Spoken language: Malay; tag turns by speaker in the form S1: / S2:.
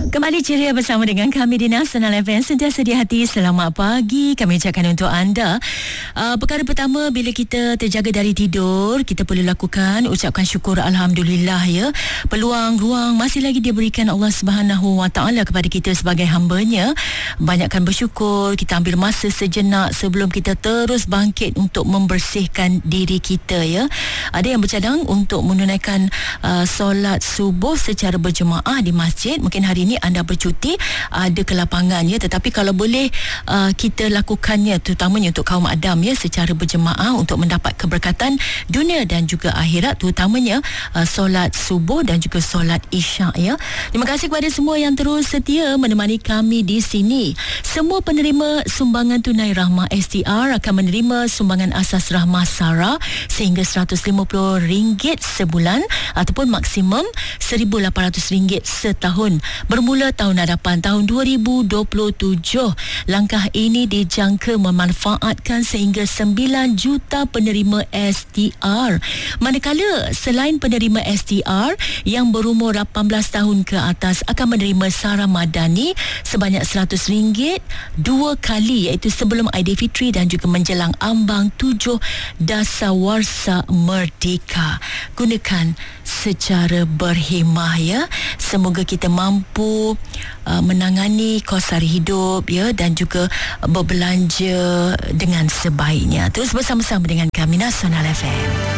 S1: Kembali ceria bersama dengan kami di Nasional FM. Sentiasa di hati, selamat pagi kami ucapkan untuk anda. Perkara pertama, bila kita terjaga dari tidur, kita perlu lakukan ucapkan syukur Alhamdulillah ya. Peluang, ruang masih lagi diberikan Allah Subhanahu Wa Taala kepada kita sebagai hamba-Nya. Banyakkan bersyukur, kita ambil masa sejenak sebelum kita terus bangkit untuk membersihkan diri kita ya. Ada yang bercadang untuk menunaikan solat subuh secara berjemaah di masjid. Mungkin hari ini anda bercuti, ada ke lapangan ya, tetapi kalau boleh kita lakukannya, terutamanya untuk kaum Adam ya, secara berjemaah untuk mendapat keberkatan dunia dan juga akhirat, terutamanya solat subuh dan juga solat isyak ya. Terima kasih kepada semua yang terus setia menemani kami di sini. Semua penerima sumbangan tunai Rahmah STR akan menerima sumbangan asas Rahmah Sara sehingga RM150 sebulan ataupun maksimum RM1,800 setahun bermula tahun hadapan tahun 2027. Langkah ini dijangka memanfaatkan sehingga 9 juta penerima STR. Manakala selain penerima STR yang berumur 18 tahun ke atas akan menerima Sara Madani sebanyak RM100 dua kali, iaitu sebelum Aidilfitri dan juga menjelang ambang 7 Dasawarsa Merdeka. Gunakan secara berhemah ya. Semoga kita mampu menangani kos sara hidup ya, dan juga berbelanja dengan sebaiknya. Terus bersama-sama dengan kami Nasional FM.